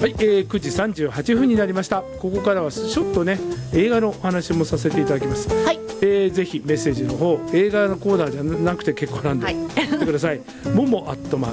はい、9時38分になりました。ここからはちょっとね映画のお話もさせていただきます。 はい、 ぜひメッセージの方、映画のコーナーじゃなくて結構なんで、言ってください。もも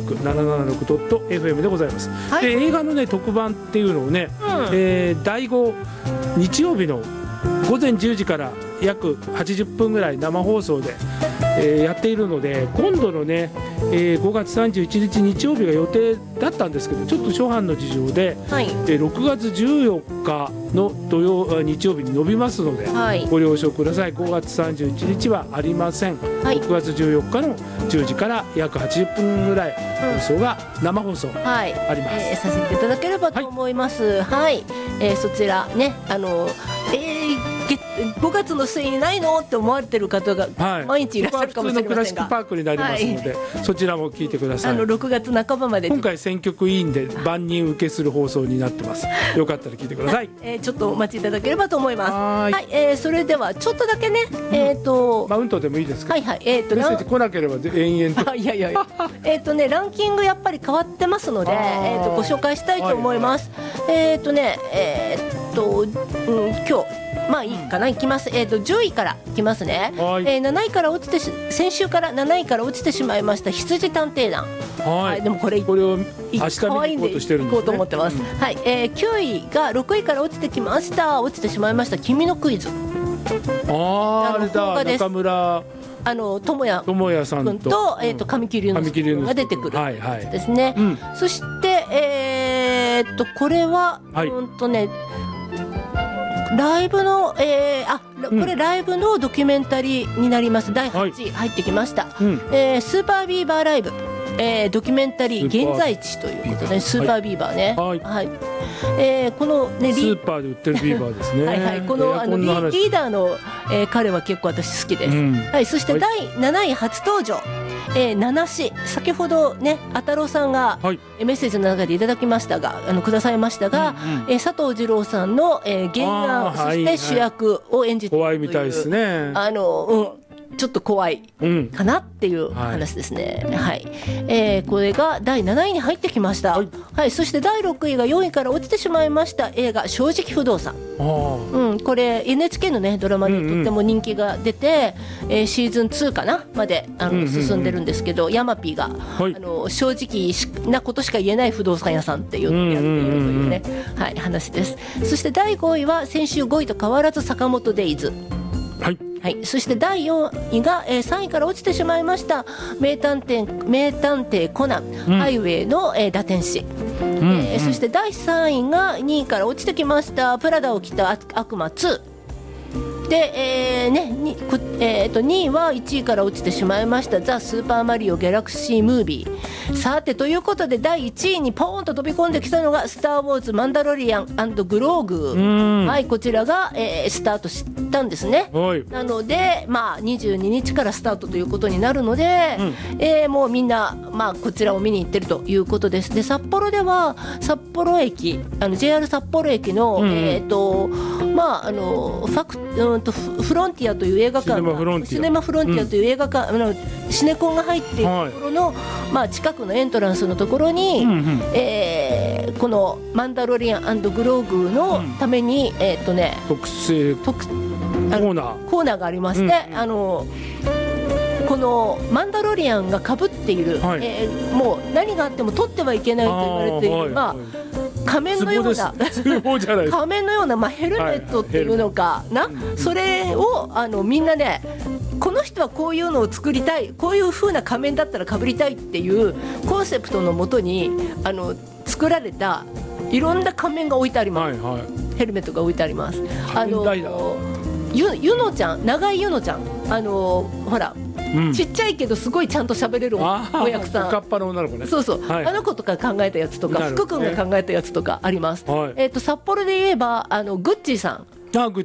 @776.fm でございます。 はい、 で映画のね特番っていうのをね、第5日曜日の午前10時から約80分ぐらい生放送で、やっているので、今度のね、5月31日日曜日が予定だったんですけど、ちょっと初版の事情で、 はい、 6月14日の日曜日に伸びますので、はい、ご了承ください。5月31日はありません。はい、6月14日の10時から約80分ぐらい放送が生放送あります。 させていただければと思います。はい、そちらね、5月の末にないのって思われてる方が毎日いらっしゃるかもしれませんが、 普通のクラシックパークになりますので、そちらも聞いてください。 6月半ばまで今回選曲委員で万人受けする放送になってます。よかったら聞いてください。 ちょっとお待ちいただければと思います。はい、それではちょっとだけね、 マウントでもいいですか。 はいはい、 メッセージ来なければ延々といやランキングやっぱり変わってますので、ご紹介したいと思います。今日まあいいかな、いきます。10位からいきますね。7位から落ちて先週から7位から落ちてしまいました羊探偵団。はい、でもこれを明日見に行こうとしてるんですね。行こうと思ってます。はい、9位が6位から落ちてきました。落ちてしまいました君のクイズ。 あれだ、中村智也さんと神木隆之介君が出てくるですね。そしてこれはライブのこれライブのドキュメンタリーになります。第8位入ってきました。スーパービーバーライブ、ドキュメンタリー現在地ということで、スーパービーバーね。はい。このねスーパーで売ってるビーバーですね。 はいはい。このリーダーの彼は結構私好きです。はい。そして第7位初登場。七子、先ほどねあたろうさんがメッセージの中でいただきましたが、くださいましたが、佐藤二朗さんの原案、そして主役を演じているという、 怖いみたいですね。 ちょっと怖いかなっていう話ですね。はい、これが第7位に入ってきました。はい、そして第6位が4位から落ちてしまいました映画正直不動産。これ NHK のねドラマでとっても人気が出て、シーズン2かなまで進んでるんですけど、ヤマピーが正直なことしか言えない不動産屋さんっていうのをやっているというね、はい、話です。そして第5位は先週5位と変わらず坂本デイズ。はい、そして第4位が、3位から落ちてしまいました名探偵コナン、ハイウェイの、打天使。そして第3位が2位から落ちてきましたプラダを着た悪魔2で、2位は1位から落ちてしまいましたザ・スーパーマリオギャラクシームービー。さてということで第1位にポーンと飛び込んできたのがスター・ウォーズ・マンダロリアン&グローグ。はい、こちらが、スタートしたんですね。なので、22日からスタートということになるので、もうみんな、こちらを見に行ってるということです。で札幌では札幌駅JR 札幌駅の、フロンティアという映画館、シネマフロンティアという映画館、シネコンが入っているところの、近くのエントランスのところに、このマンダロリアン&グローグのために、 特製コーナーがありまして、このマンダロリアンがかぶっている、もう何があっても取ってはいけないと言われている、仮面のような仮面のような、ヘルメットっていうのかな、それをみんなね、この人はこういうのを作りたい、こういう風な仮面だったらかぶりたいっていうコンセプトのもとに作られたいろんな仮面が置いてあります。ヘルメットが置いてあります。ゆのちゃん、長井ゆのちゃん、ほら、ちっちゃいけどすごいちゃんと喋れるお役さん、おかっぱの女の子ね。そうそう、あの子とか考えたやつとか、福君が考えたやつとかあります。札幌で言えばグッチーさん、